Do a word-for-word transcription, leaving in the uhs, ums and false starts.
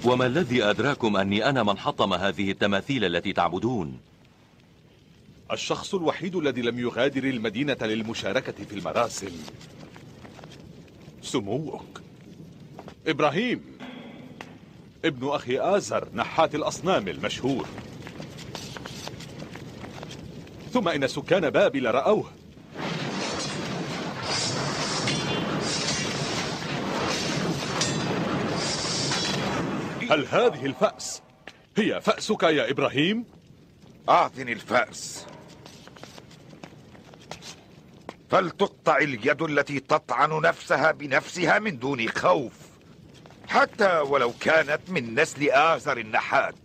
وما الذي أدراكم أني أنا من حطم هذه التماثيل التي تعبدون؟ الشخص الوحيد الذي لم يغادر المدينة للمشاركة في المراسم سموك إبراهيم ابن أخي آزر نحات الأصنام المشهور. ثم إن سكان بابل رأوه. هل هذه الفأس هي فأسك يا إبراهيم؟ أعطني الفأس فلتقطع اليد التي تطعن نفسها بنفسها من دون خوف، حتى ولو كانت من نسل آزر النحات.